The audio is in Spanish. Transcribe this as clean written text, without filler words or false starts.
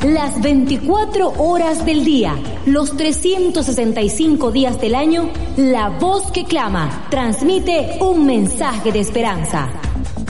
las 24 horas del día, los 365 días del año, la voz que clama transmite un mensaje de esperanza.